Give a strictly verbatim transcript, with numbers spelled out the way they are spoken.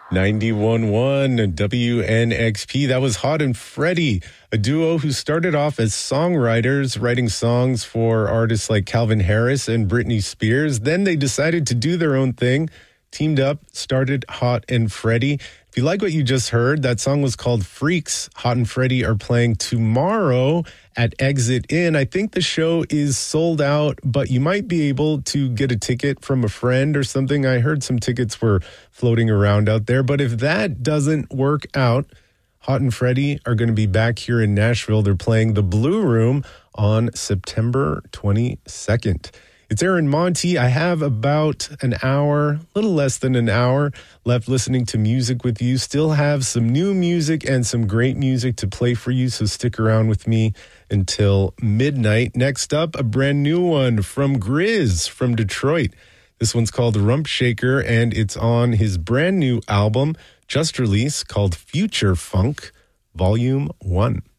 ninety-one point one W N X P. That was Hot and Freddie, a duo who started off as songwriters, writing songs for artists like Calvin Harris and Britney Spears. Then they decided to do their own thing, teamed up, started Hot and Freddie. If you like what you just heard, that song was called Freaks. Hot and Freddie are playing tomorrow at Exit Inn. I think the show is sold out, but you might be able to get a ticket from a friend or something. I heard some tickets were floating around out there, but if that doesn't work out, Hot and Freddie are going to be back here in Nashville. They're playing the Blue Room on September twenty-second. It's Aaron Monty. I have about an hour, a little less than an hour left listening to music with you. Still have some new music and some great music to play for you, so stick around with me until midnight. Next up, a brand new one from Grizz from Detroit. This one's called Rump Shaker, and it's on his brand new album, just released, called Future Funk, Volume one.